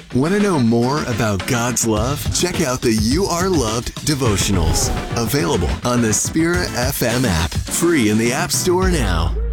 Want to know more about God's love? Check out the You Are Loved devotionals. Available on the Spirit FM app. Free in the App Store now.